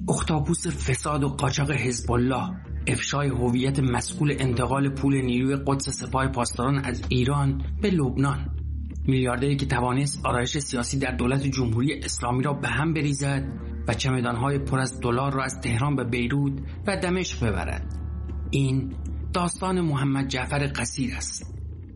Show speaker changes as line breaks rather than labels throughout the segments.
اختاپوس فساد و قاچاق حزب الله، افشای هویت مسئول انتقال پول نیروی قدس سپاه پاسداران از ایران به لبنان، میلیاردری که توانست آرایش سیاسی در دولت جمهوری اسلامی را به هم بریزد و چمدان‌های پر از دلار را از تهران به بیروت و دمشق ببرد. این داستان محمد جعفر قصیر است.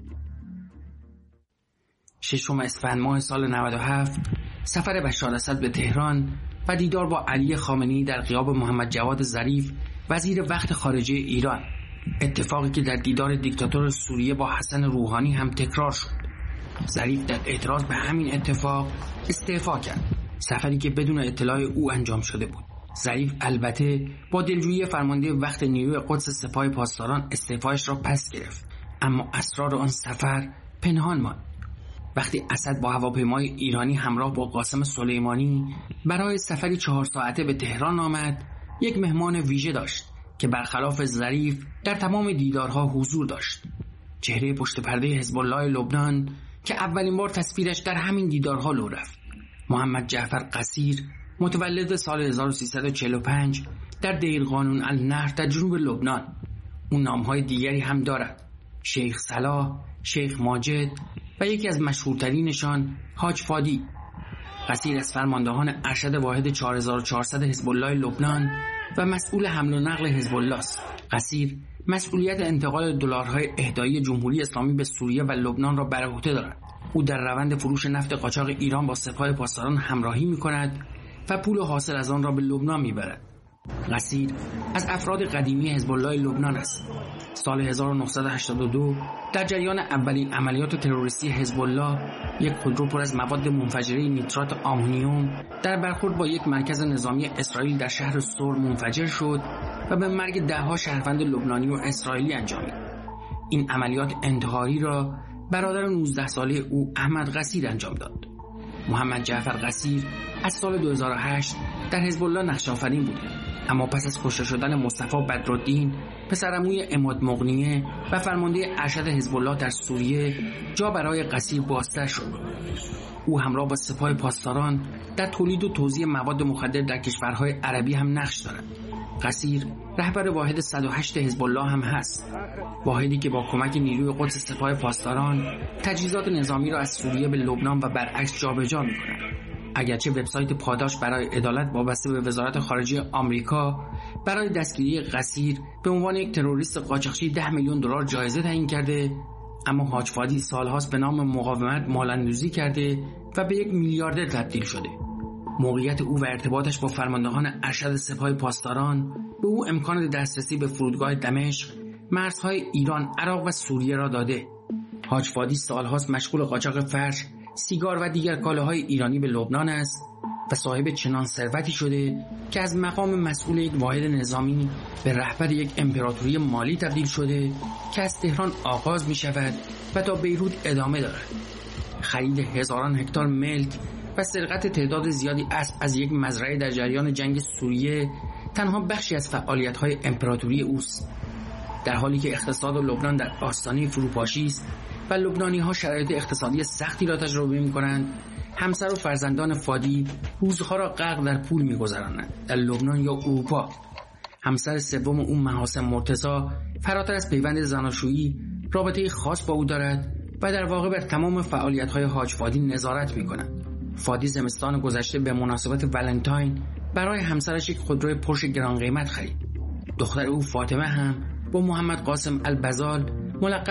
6 اسفند ماه سال 97 سفر بشار اسد به تهران و دیدار با علی خامنه‌ای در غیاب محمد جواد ظریف وزیر وقت خارجه ایران، اتفاقی که در دیدار دیکتاتور سوریه با حسن روحانی هم تکرار شد. ظریف در اعتراض به همین اتفاق استعفا کرد، سفری که بدون اطلاع او انجام شده بود. ظریف البته با دلجویی فرمانده وقت نیروی قدس سپاه پاسداران استعفایش را پس گرفت، اما اسرار آن سفر پنهان ماند. وقتی اسد با هواپیمای ایرانی همراه با قاسم سلیمانی برای سفری 4 ساعته به تهران آمد، یک مهمان ویژه داشت که برخلاف ظریف در تمام دیدارها حضور داشت. چهره پشت پرده حزب الله لبنان که اولین بار تصویرش در همین دیدارها لو رفت. محمد جعفر قصیر، متولد سال 1345 در دیرقانون النهر در جنوب لبنان. اون نامهای دیگری هم دارد: شیخ صلاح، شیخ ماجد و یکی از مشهورترینشان حاج فادی. قصیر از فرماندهان ارشد واحد 4400 حزب الله لبنان و مسئول حمل و نقل حزب الله است. قصیر مسئولیت انتقال دلارهای اهدایی جمهوری اسلامی به سوریه و لبنان را بر عهده دارد. او در روند فروش نفت قاچاق ایران با سپاه پاسداران همراهی می‌کند و پول حاصل از آن را به لبنان می‌برد. قصیر از افراد قدیمی حزب الله لبنان است. سال 1982 در جریان اولین عملیات تروریستی حزب الله، یک خودرو پر از مواد منفجره نیترات آمونیوم در برخورد با یک مرکز نظامی اسرائیل در شهر سور منفجر شد و به مرگ 10 شهروند لبنانی و اسرائیلی انجامید. این عملیات انتحاری را برادر 19 ساله او احمد قصیر انجام داد. محمد جعفر قصیر از سال 2008 در حزب الله نقش آفرین بود، اما پس از کشته شدن مصطفی بدرالدین پسرعموی عماد مغنیه و فرمانده ارشد حزب الله در سوریه، جا برای قصیر بازتر شد. او همراه با سپاه پاسداران در تولید و توزیع مواد مخدر در کشورهای عربی هم نقش دارد. قصیر رهبر واحد 108 حزب الله هم هست، واحدی که با کمک نیروی قدس سپاه پاسداران تجهیزات نظامی را از سوریه به لبنان و برعکس جابجا می‌کند. اگرچه وبسایت پاداش برای عدالت وابسته به وزارت خارجه آمریکا برای دستگیری قصیر به عنوان یک تروریست قاچاقچی 10 میلیون دلار جایزه تعیین کرده، اما حاج فادی سالهاست به نام مقاومت مال‌اندوزی کرده و به یک میلیاردر تبدیل شده. موقعیت او و ارتباطش با فرماندهان ارشد سپاه پاسداران به او امکان دسترسی به فرودگاه دمشق، مرزهای ایران، عراق و سوریه را داده. حاج فادی سالهاست مشغول قاچاق فرش، سیگار و دیگر کالاهای ایرانی به لبنان است و صاحب چنان ثروتی شده که از مقام مسئول یک واحد نظامی به رهبر یک امپراتوری مالی تبدیل شده که از تهران آغاز می شود و تا بیروت ادامه دارد. خرید هزاران هکتار ملک و سرقت تعداد زیادی اسب از یک مزرعه در جریان جنگ سوریه تنها بخشی از فعالیت‌های امپراتوری اوست. در حالی که اقتصاد لبنان در آستانه فروپاشی است و لبنانی‌ها شرایط اقتصادی سختی را تجربه می‌کنند، همسر و فرزندان فادی روزها را غرق در پول می‌گذرانند. در لبنان یا اروپا، همسر سوم او محاسن مرتضی فراتر از پیوند زناشویی رابطه خاص با او دارد و در واقع بر تمام فعالیت‌های حاج فادی نظارت می‌کند. فادی زمستان گذشته به مناسبت ولنتاین برای همسرش یک خودروی پرش گران قیمت خرید. دختر او فاطمه هم با محمد قاسم البزال ملقب